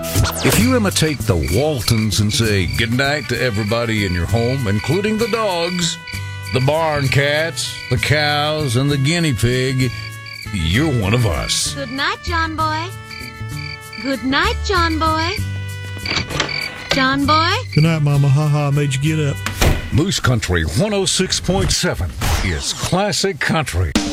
If you imitate the Waltons and say goodnight to everybody in your home, including the dogs, the barn cats, the cows, and the guinea pig, you're one of us. Good night, John Boy. Good night, John Boy. John Boy? Good night, Mama. Ha-ha, made you get up. Moose Country 106.7 is classic country.